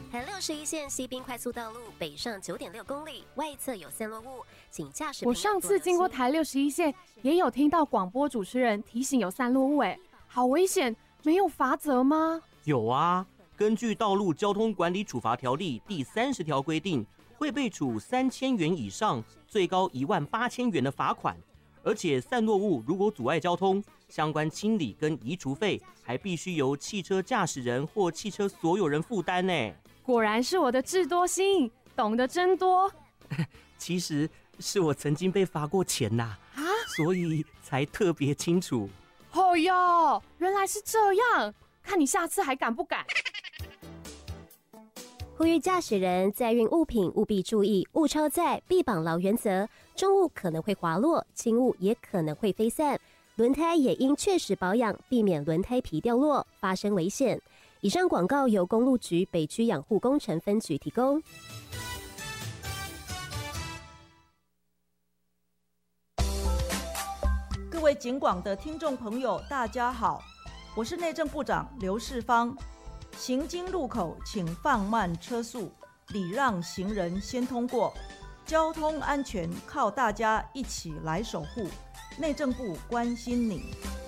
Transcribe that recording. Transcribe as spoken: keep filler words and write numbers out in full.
台六十一线西滨快速道路北上九点六公里，外侧有散落物，请驾驶。 我上次经过台六十一线，也有听到广播主持人提醒有散落物，哎，好危险！没有罚则吗？ 有啊，根据《道路交通管理处罚条例》第三十条规定，会被处三千元以上，最高一万八千元的罚款。而且散落物如果阻碍交通，相关清理跟移除费还必须由汽车驾驶人或汽车所有人负担呢。 果然是我的智多星，懂得真多。 其实是我曾经被罚过钱呐、啊，所以才特别清楚。 哦哟，原来是这样，看你下次还敢不敢。 呼吁驾驶人载运物品务必注意物超载必绑牢原则，重物可能会滑落，轻物也可能会飞散，轮胎也应确实保养，避免轮胎皮掉落发生危险。以上广告由公路局北区养护工程分局提供。 各位警广的听众朋友大家好，我是内政部长刘世芳。行经路口请放慢车速，礼让行人先通过，交通安全靠大家一起来守护。内政部关心你。